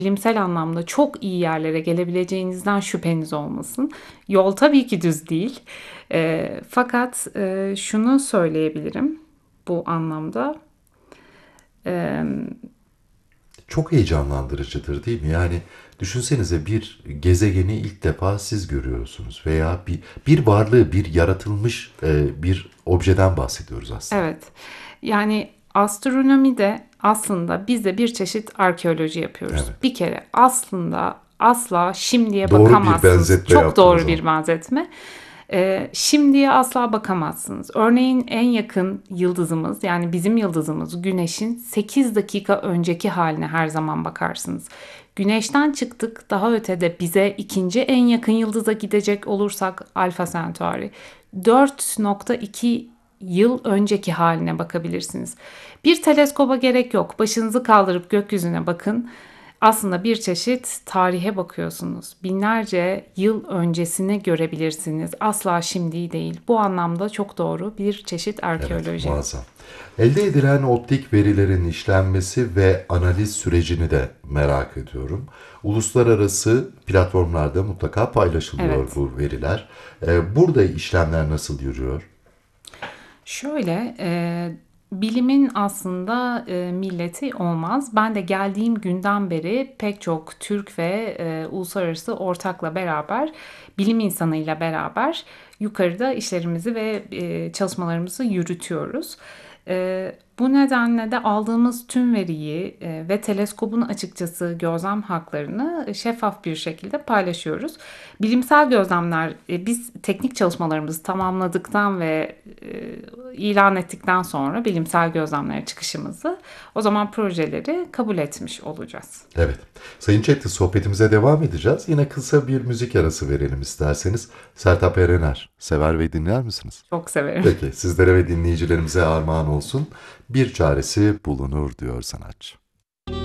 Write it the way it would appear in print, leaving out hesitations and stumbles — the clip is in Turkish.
bilimsel anlamda çok iyi yerlere gelebileceğinizden şüpheniz olmasın. Yol tabii ki düz değil. Fakat şunu söyleyebilirim bu anlamda. Eee, Çok heyecanlandırıcıdır değil mi? Yani düşünsenize bir gezegeni ilk defa siz görüyorsunuz veya bir varlığı, bir yaratılmış bir objeden bahsediyoruz aslında. evet. Yani astronomide aslında biz de bir çeşit arkeoloji yapıyoruz. Evet. Bir kere aslında asla şimdiye Doğru bir bakamazsınız. benzetme Çok yaptınız doğru ama. bir benzetme. Şimdiye asla bakamazsınız. Örneğin en yakın yıldızımız, yani bizim yıldızımız Güneş'in 8 dakika önceki haline her zaman bakarsınız. Güneşten çıktık, daha ötede bize ikinci en yakın yıldıza gidecek olursak Alpha Centauri 4,2 yıl önceki haline bakabilirsiniz. Bir teleskoba gerek yok. Başınızı kaldırıp gökyüzüne bakın. Aslında bir çeşit tarihe bakıyorsunuz. Binlerce yıl öncesini görebilirsiniz. Asla şimdi değil. Bu anlamda çok doğru bir çeşit Evet, arkeoloji. muazzam. Elde edilen optik verilerin işlenmesi ve analiz sürecini de merak ediyorum. Uluslararası platformlarda mutlaka paylaşılıyor Evet. bu veriler. Burada işlemler nasıl yürüyor? Şöyle, bilimin aslında milleti olmaz. Ben de geldiğim günden beri pek çok Türk ve uluslararası ortakla beraber, bilim insanıyla beraber yukarıda işlerimizi ve çalışmalarımızı yürütüyoruz. Bu nedenle de aldığımız tüm veriyi ve teleskobun açıkçası gözlem haklarını şeffaf bir şekilde paylaşıyoruz. Bilimsel gözlemler, biz teknik çalışmalarımızı tamamladıktan ve ilan ettikten sonra bilimsel gözlemlere çıkışımızı, o zaman projeleri kabul etmiş olacağız. Evet. Sayın Çetin, sohbetimize devam edeceğiz. Yine kısa bir müzik arası verelim isterseniz. Sertab Erener, sever ve dinler misiniz? Çok severim. Peki, sizlere ve dinleyicilerimize armağan olsun. Bir çaresi bulunur diyor sanatçı.